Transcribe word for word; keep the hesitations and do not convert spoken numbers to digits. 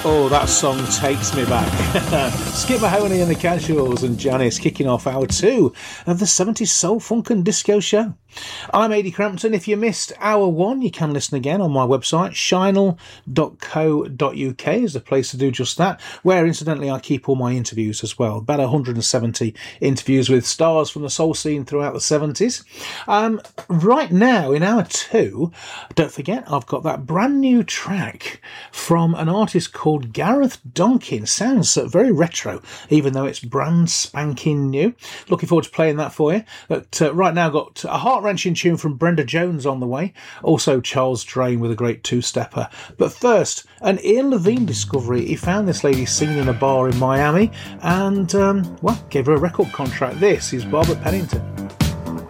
Oh, that song takes me back. Skip Mahoney and the Casuals and Janice kicking off hour two of the seventies Soul, Funk and Disco Show. I'm Ady Crampton. If you missed hour one, you can listen again on my website. Shinel dot co dot uk is the place to do just that, where incidentally I keep all my interviews as well. About one hundred seventy interviews with stars from the soul scene throughout the seventies. Um, right now, in hour two, don't forget, I've got that brand new track from an artist called Gareth Donkin. Sounds very retro, even though it's brand spanking new. Looking forward to playing that for you. But uh, right now, I've got a heart-wrenching tune from Brenda Jones on the way. Also, Charles Drain with a great two-stepper. But first, an Ian Levine discovery. He found this lady singing in a bar in Miami and, um, well, gave her a record contract. This is Barbara Pennington.